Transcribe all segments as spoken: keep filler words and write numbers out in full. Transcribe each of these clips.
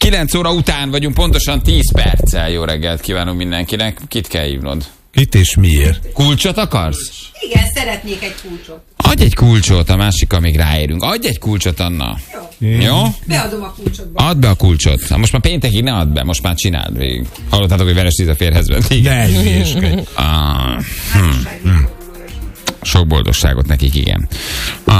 kilenc óra után vagyunk, pontosan tíz perccel. Jó reggelt kívánunk mindenkinek. Kit kell hívnod? Kit és miért? Kulcsot akarsz? Igen, szeretnék egy kulcsot. Adj egy kulcsot, a másik, amíg ráérünk. Adj egy kulcsot, Anna. Jó. Jó? Beadom a kulcsot. Add be a kulcsot. Most már péntekig ne add be, most már csináld végig. Hallottátok, hogy Veres Liza férhez ment? Ne hülyéskedj. Ah, hm, hm. Sok boldogságot nekik, igen. Uh,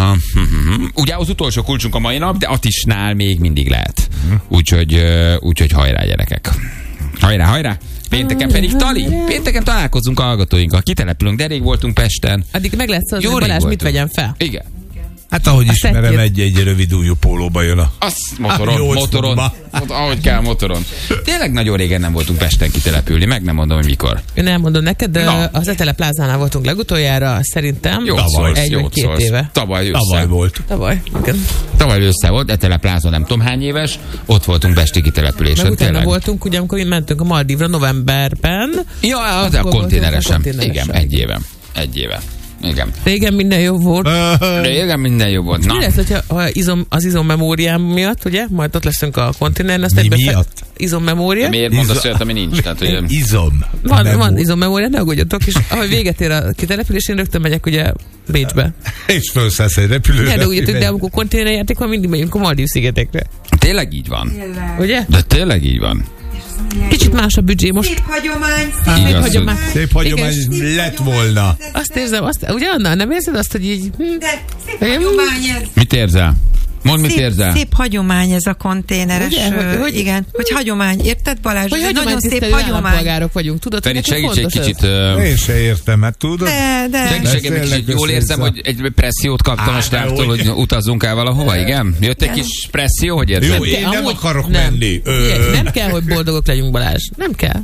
hm, hm. Ugye az utolsó kulcsunk a mai nap, de Atisnál még mindig lehet. Úgyhogy, uh, úgyhogy hajrá, gyerekek. Hajrá, hajrá! Pénteken pedig Tali. Pénteken találkozunk a hallgatóinkkal. Kitelepülünk, de rég voltunk Pesten. Addig meg lesz az, Jó, hogy rég Balázs mit voltunk. vegyen fel. Igen. Hát ahogy A ismerem, szettjét. egy-egy rövid ujjú pólóba jön a... Az motoron, nyolc motoron. fokba. Ahogy kell, motoron. Tényleg nagyon régen nem voltunk Pesten kitelepülni, meg nem mondom, hogy mikor. Én elmondom neked, de Na. az Etele Plázánál voltunk legutoljára, szerintem Jó Tavaly. szólsz, egy jó vagy két szólsz. éve. Tavaly össze. Tavaly volt. Tavaly. Igen. Tavaly össze volt, Etele Plaza nem tudom hány éves, ott voltunk pesti kitelepülésen. Meg utána Tényleg. voltunk, ugye, amikor mentünk a Maldívra novemberben. Ja, az a Akkor konténeresen. voltunk a konténeresen. Igen, egy éve. Egy éve. Igen. Régen minden jobb volt. Régen minden jobb volt. Na. Mi lesz, hogyha ha izom, az izommemóriám miatt, ugye? Majd ott leszünk a konténeren. Mi miatt? Izommemória. Miért mondasz olyat, ami nincs? Tehát, hogy Izom. Van, Nem van volt. izommemória, ne aggódjatok, és ahogy véget ér a kitelepülés, én rögtön megyek ugye Bécsbe. És felszállsz egy repülőre. Ne aggódjatok, de amikor konténerjáték van, mindig megyünk a Maldív szigetekre. tényleg így van. Ugye? De tényleg így van. Kicsit más a büdzsé most. Szép hagyomány, Igaz, szép hogy- hagyomány. Szép hagyomány Igen. lett volna. Azt érzem, azt, ugye Anna, nem érzed azt, hogy így... Hm, De szép Igen. hagyomány ez. Mit érzel? Mondd, mit Szép, érzel? szép hagyomány ez a konténeres. Ugye? Hogy- Hogy, hogy- igen, hogy hagyomány. Érted, Balázs? hogy Ez egy nagyon szép hagyománytisztelő hagyomány. állampolgárok vagyunk, tudod, hogy Feri, nekünk segíts egy fontos kicsit. ez. ö, Én se értem, hát tudod? De, de. Segíts egy Beszélnek kicsit. Jól össze-vissza. érzem, hogy egy pressziót kaptam Á, a stábtól, de hogy hogy- utazzunk el valahova, igen? Jött egy kis presszió, hogy érzed? Jó, én nem Amúgy akarok nem. menni. Ö, Figyelj, nem kell, hogy boldogok legyünk, Balázs. Nem kell.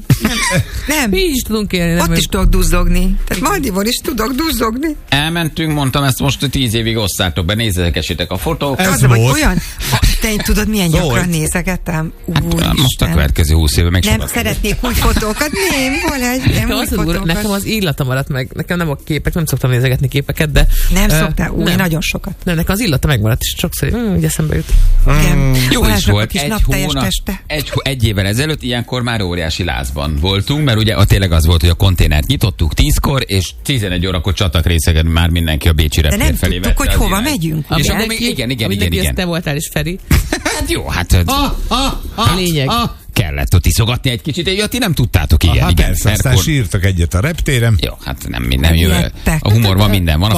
Nem. Mi is tudunk élni. nem Ott is tudok duzzogni. Tehát Maldivon is tudok duzzogni. Elmentünk, mondtam, ezt most tíz évig osszátok be, nézzegessétek a fotók. Ez Az, vagy volt. olyan, ha, te tudod, milyen Volt. gyakran nézegettem? Úristen. Most a következő húsz éve még Nem sokat. szeretnék új fotókat. Nem, Balázs, nem Nekem új az, az úr, fotókat. nekem az illata maradt meg. Nekem nem a képek, nem szoktam nézegetni képeket, de... Nem ö, szoktál? Új, nem. nagyon sokat. Nem, nekem az illata megmaradt, és sokszor mm, úgy eszembe jut. Igen. Jó is Balázsnak a volt, kis egy napteljes hónap, teste. egy, egy évvel ezelőtt ilyenkor már óriási lázban voltunk, mert ugye a tényleg az volt, hogy a konténert nyitottuk tízkor, és tizenegy órakor csatak részegen már mindenki a bécsi De reptér nem felé tudtuk, hogy vette az hova irányt. megyünk. És ugye? akkor még, igen, igen, igen, igen. te voltál is, Feri. Hát jó, hát A lényeg. kellett ott iszogatni egy kicsit, ja, ti nem tudtátok, igen, Aha, igen. persze, aztán Ferkor- sírtak egyet a reptéren. Jó, hát nem minden jövő. Ijedtek. A humorban minden van. A